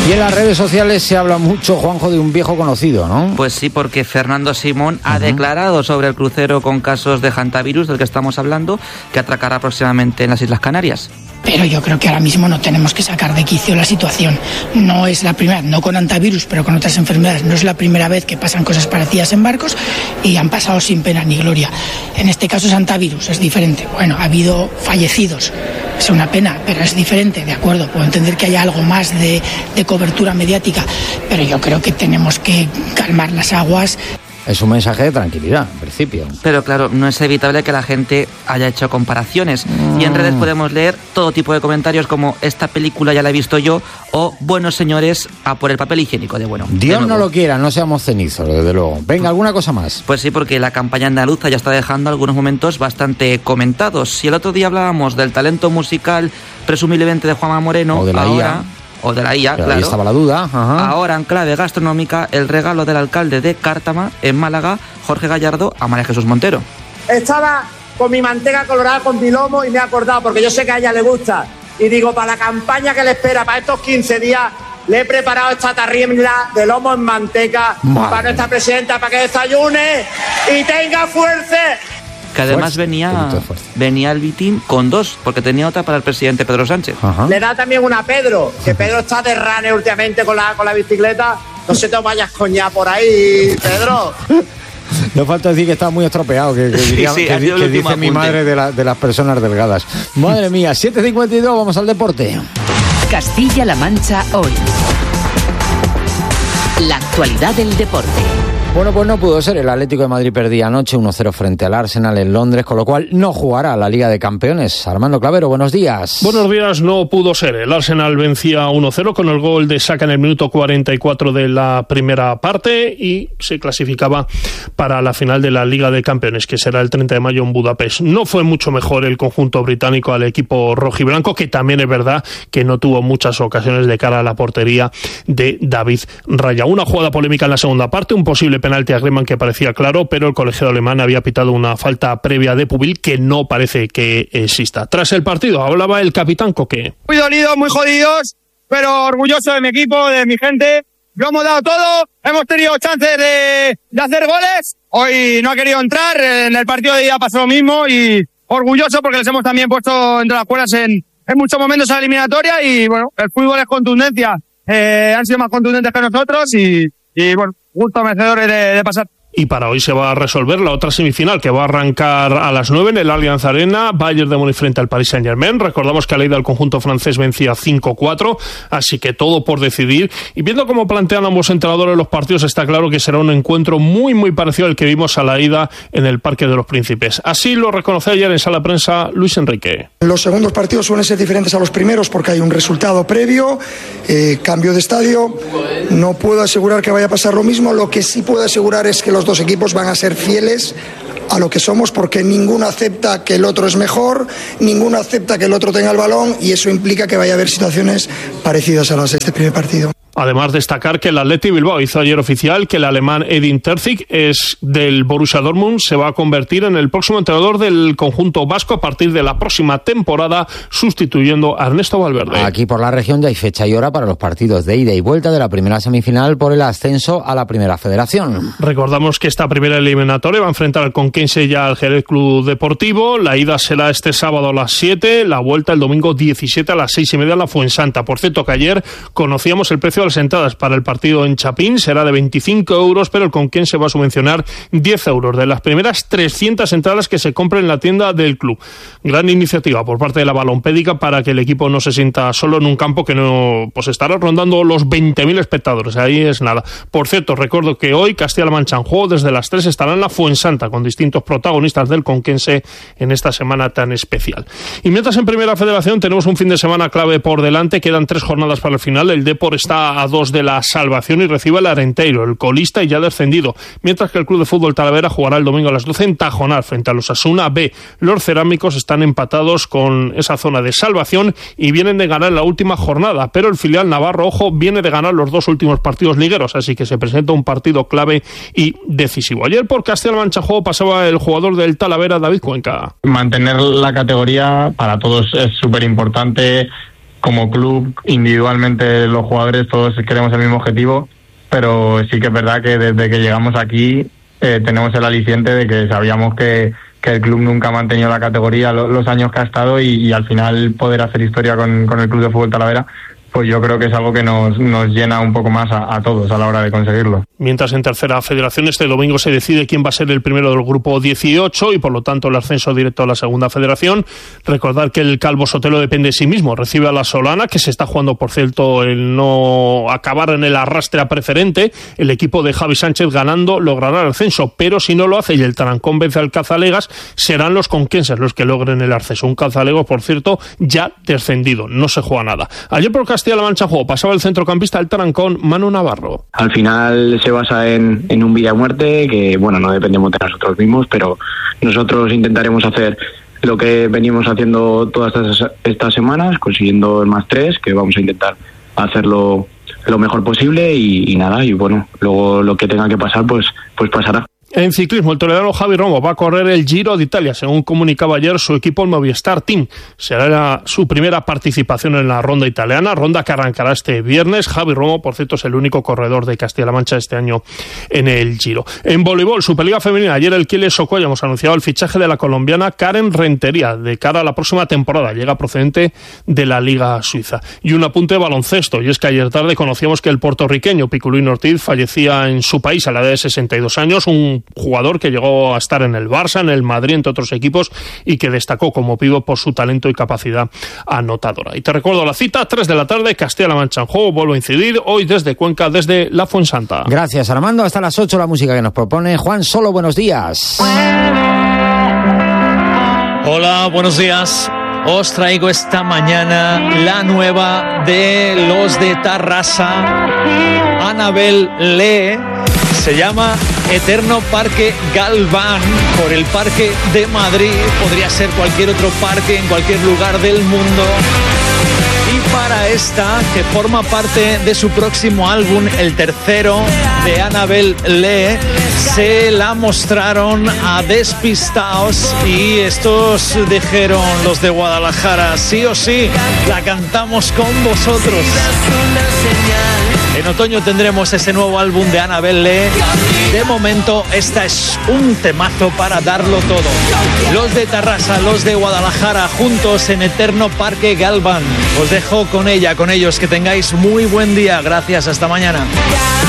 Y en las redes sociales se habla mucho, Juanjo, de un viejo conocido, ¿no? Pues sí, porque Fernando Simón ha declarado sobre el crucero con casos de hantavirus, del que estamos hablando, que atracará próximamente en las Islas Canarias. Pero yo creo que ahora mismo no tenemos que sacar de quicio la situación. No es la primera, no con hantavirus, pero con otras enfermedades. No es la primera vez que pasan cosas parecidas en barcos y han pasado sin pena ni gloria. En este caso es hantavirus, es diferente. Bueno, ha habido fallecidos, es una pena, pero es diferente, de acuerdo. Puedo entender que haya algo más de cobertura mediática, pero yo creo que tenemos que calmar las aguas. Es un mensaje de tranquilidad, en principio. Pero claro, no es evitable que la gente haya hecho comparaciones. Y en redes podemos leer todo tipo de comentarios como esta película ya la he visto yo, o buenos señores, a por el papel higiénico de bueno. Dios no lo quiera, no seamos cenizos, desde luego. Venga, ¿alguna cosa más? Pues sí, porque la campaña andaluza ya está dejando algunos momentos bastante comentados. Si el otro día hablábamos del talento musical presumiblemente de Juanma Moreno, o de la IA. O de la IA, claro. Ahí estaba la duda. Ajá. Ahora, en clave gastronómica, el regalo del alcalde de Cártama, en Málaga, Jorge Gallardo, a María Jesús Montero. Estaba con mi manteca colorada con mi lomo y me he acordado, porque yo sé que a ella le gusta. Y digo, para la campaña que le espera, para estos 15 días, le he preparado esta tarriemla de lomo en manteca para nuestra presidenta, para que desayune y tenga fuerza. Que además venía el Vitín con dos, porque tenía otra para el presidente Pedro Sánchez. Ajá. Le da también una a Pedro, que Pedro está de rane últimamente con la bicicleta. No se te vayas coña por ahí, Pedro. No falta decir que está muy estropeado, que dice mi madre de las personas delgadas. Madre mía, 7:52, vamos al deporte. Castilla-La Mancha hoy. La actualidad del deporte. Bueno, pues no pudo ser. El Atlético de Madrid perdía anoche 1-0 frente al Arsenal en Londres, con lo cual no jugará la Liga de Campeones. Armando Clavero, buenos días. Buenos días, no pudo ser. El Arsenal vencía 1-0 con el gol de Saka en el minuto 44 de la primera parte y se clasificaba para la final de la Liga de Campeones, que será el 30 de mayo en Budapest. No fue mucho mejor el conjunto británico al equipo rojiblanco, que también es verdad que no tuvo muchas ocasiones de cara a la portería de David Raya. Una jugada polémica en la segunda parte, un posible penalti a Griezmann que parecía claro, pero el colegiado alemán había pitado una falta previa de Pubil que no parece que exista. Tras el partido hablaba el capitán Coque. Muy dolidos, muy jodidos, pero orgulloso de mi equipo, de mi gente. Lo hemos dado todo, hemos tenido chances de hacer goles. Hoy no ha querido entrar, en el partido de día pasó lo mismo y orgulloso porque les hemos también puesto entre las cuerdas en muchos momentos a la eliminatoria y bueno, el fútbol es contundencia. Han sido más contundentes que nosotros y bueno, gusto merecedores de pasar. Y para hoy se va a resolver la otra semifinal que va a arrancar a las 9 en el Allianz Arena, Bayern de Múnich frente al Paris Saint-Germain. Recordamos que a la ida el conjunto francés vencía 5-4, así que todo por decidir. Y viendo cómo plantean ambos entrenadores los partidos, está claro que será un encuentro muy muy parecido al que vimos a la ida en el Parque de los Príncipes. Así lo reconoció ayer en sala de prensa Luis Enrique. Los segundos partidos suelen ser diferentes a los primeros porque hay un resultado previo, cambio de estadio. No puedo asegurar que vaya a pasar lo mismo. Lo que sí puedo asegurar es que los dos equipos van a ser fieles a lo que somos, porque ninguno acepta que el otro es mejor, ninguno acepta que el otro tenga el balón, y eso implica que vaya a haber situaciones parecidas a las de este primer partido. Además, destacar que el Athletic Bilbao hizo ayer oficial que el alemán Edin Terzic es del Borussia Dortmund, se va a convertir en el próximo entrenador del conjunto vasco a partir de la próxima temporada, sustituyendo a Ernesto Valverde. Aquí por la región ya hay fecha y hora para los partidos de ida y vuelta de la primera semifinal por el ascenso a la Primera Federación. Recordamos que esta primera eliminatoria va a enfrentar al Conquense y al Jerez Club Deportivo. La ida será este sábado a las 7, la vuelta el domingo 17 a las 6:30 en la Fuensanta. Por cierto, que ayer conocíamos el precio de las entradas para el partido en Chapín, será de 25 euros, pero el Conquense va a subvencionar 10 euros de las primeras 300 entradas que se compren en la tienda del club. Gran iniciativa por parte de la Balompédica para que el equipo no se sienta solo en un campo que no pues estará rondando los 20.000 espectadores. Ahí es nada. Por cierto, recuerdo que hoy Castilla-La Mancha en juego desde las 3 estará en la Fuensanta con distintos protagonistas del Conquense en esta semana tan especial. Y mientras en Primera Federación tenemos un fin de semana clave por delante, quedan 3 jornadas para el final. El Depor está a 2 de la salvación y recibe el Arenteiro, el colista y ya descendido, mientras que el Club de Fútbol Talavera jugará el domingo a las 12 en Tajonar frente a los Osasuna B. Los cerámicos están empatados con esa zona de salvación y vienen de ganar la última jornada, pero el filial navarro, ojo, viene de ganar los 2 últimos partidos ligueros, así que se presenta un partido clave y decisivo. Ayer por Castilla-La Mancha juego pasaba el jugador del Talavera, David Cuenca. Mantener la categoría para todos es súper importante. como club, individualmente los jugadores, todos queremos el mismo objetivo, pero sí que es verdad que desde que llegamos aquí tenemos el aliciente de que sabíamos que el club nunca ha mantenido la categoría los años que ha estado y al final poder hacer historia con el Club de Fútbol Talavera, pues yo creo que es algo que nos llena un poco más a todos a la hora de conseguirlo. Mientras en tercera federación este domingo se decide quién va a ser el primero del grupo 18 y por lo tanto el ascenso directo a la segunda federación. Recordar que el Calvo Sotelo depende de sí mismo, recibe a la Solana, que se está jugando por cierto el no acabar en el arrastre a preferente. El equipo de Javi Sánchez ganando logrará el ascenso, pero si no lo hace y el Tarancón vence al Cazalegas, serán los conquenses los que logren el ascenso. Un Cazalegos, por cierto, ya descendido, no se juega nada. Ayer por Castilla-La Mancha juego pasaba el centrocampista del Tarancón, Manu Navarro. Al final se basa en un vida o muerte, que bueno, no dependemos de nosotros mismos, pero nosotros intentaremos hacer lo que venimos haciendo todas estas semanas, consiguiendo el +3, que vamos a intentar hacerlo lo mejor posible y nada, y bueno, luego lo que tenga que pasar, pues pasará. En ciclismo, el toledano Javi Romo va a correr el Giro de Italia, según comunicaba ayer su equipo, el Movistar Team. Será su primera participación en la ronda italiana, ronda que arrancará este viernes. Javi Romo, por cierto, es el único corredor de Castilla-La Mancha este año en el Giro. En voleibol, Superliga Femenina, ayer el Kiel Socoya hemos anunciado el fichaje de la colombiana Karen Rentería de cara a la próxima temporada. Llega procedente de la Liga Suiza. Y un apunte de baloncesto, y es que ayer tarde conocíamos que el puertorriqueño Piculín Ortiz fallecía en su país a la edad de 62 años, un jugador que llegó a estar en el Barça, en el Madrid, entre otros equipos, y que destacó como pívot por su talento y capacidad anotadora. Y te recuerdo la cita, 3 de la tarde, Castilla-La Mancha en juego, vuelvo a incidir, hoy desde Cuenca, desde la Fuensanta. Gracias, Armando. Hasta las 8 la música que nos propone Juan Solo. Buenos días. Hola, buenos días. Os traigo esta mañana la nueva de los de Tarrasa, Anabel Lee. Se llama Eterno Parque Galván, por el Parque de Madrid. Podría ser cualquier otro parque en cualquier lugar del mundo. Y para esta, que forma parte de su próximo álbum, el tercero de Anabel Lee, se la mostraron a Despistaos y estos dijeron, los de Guadalajara, sí o sí, la cantamos con vosotros. En otoño tendremos ese nuevo álbum de Anabel Lee. De momento, esta es un temazo para darlo todo. Los de Tarrasa, los de Guadalajara, juntos en Eterno Parque Galván. Os dejo con ella, con ellos. Que tengáis muy buen día. Gracias, hasta mañana.